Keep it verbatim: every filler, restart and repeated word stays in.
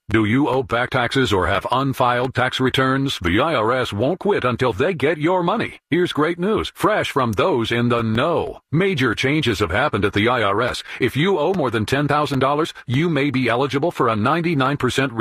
Do you owe back taxes or have unfiled tax returns? The I R S won't quit until they get your money. Here's great news, fresh from those in the know. Major changes have happened at the I R S. If you owe more than ten thousand dollars, you may be eligible for a ninety-nine percent